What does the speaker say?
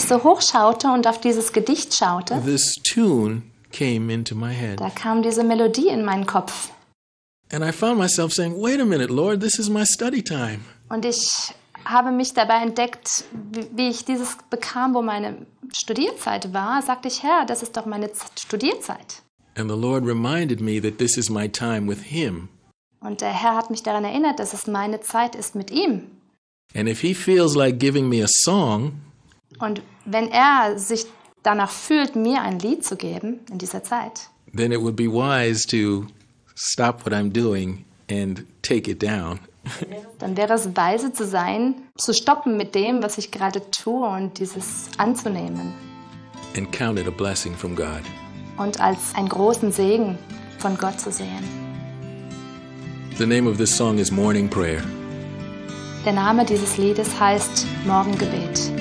ich so hochschaute und auf dieses Gedicht schaute, this tune came into my head. da kam diese Melodie in meinen Kopf. And I found myself saying, wait a minute, Lord, this is my study time. Und ich habe mich dabei entdeckt, wie ich dieses bekam, wo meine Studierzeit war, sagte ich, Herr, das ist doch meine Studierzeit. And the Lord reminded me that this is my time with Him. Und der Herr hat mich daran erinnert, dass es meine Zeit ist mit ihm. And if He feels like giving me a song, Und wenn er sich danach fühlt, mir ein Lied zu geben in dieser Zeit, then it would be wise to stop what I'm doing and take it down. dann wäre es weise zu sein, zu stoppen mit dem, was ich gerade tue und dieses anzunehmen And count it a blessing from God. und als einen großen Segen von Gott zu sehen. The name of this song is Morning Prayer. Der Name dieses Liedes heißt Morgengebet.